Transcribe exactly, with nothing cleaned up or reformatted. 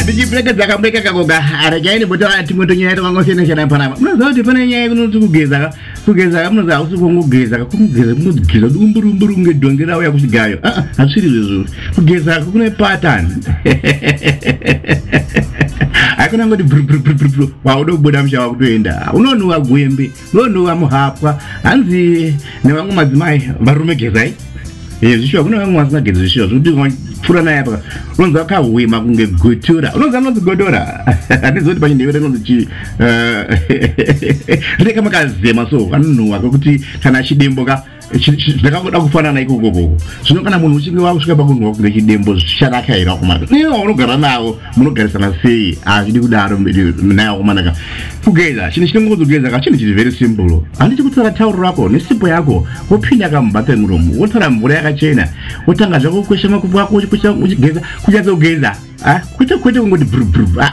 Ndichipeleka dzakamureka kakoga aragaini bota ati mutonyera kwangosiyana siyana panapa. Munoziva kuti pane nyaya inoti kugeza kugeza munoziva kuti kungogeza kugeza kunogeza dumburu mburu ngedhonge rauya kuchigayo. Ah hazviri izvo. Kugeza kune pattern. Hakuna ngoti bru bru bru bru bru waudo kubuda mushawa kutoenda. Unonuwa gwembe, unonuwa muhapwa. Hanzi nevamwe madzimai varume gezai. Eh zvisho kuna vamwe vasingagezi zvisho zvoti pfura naye apa. Unonzi akahwima kunge gutura. Unonzi anonzi godora. Handizoti pachindevere unonzi chi reka makazema so anonuwa kuti kana chidembo ka zvakangoda kufanana ikoko koko. Zvino kana munhu uchinge wakusvika pakunhuwa kunge chidembo zvichakakaira kumana. Niwo unogara nawo munogarisana sei? Azvidi kudaro naye kumanaka. Kugeza chinhu chinongodzogeza ka chinhu chiri very simple. Handiti kutsara tauro rako nesipo yako wopinda kamubata muromo wotsara mvura yakachena wotanga zvako kwesha makumbo ako uchigeza kunyatsa kugeza ah kwete kwete kungoti bru bru ah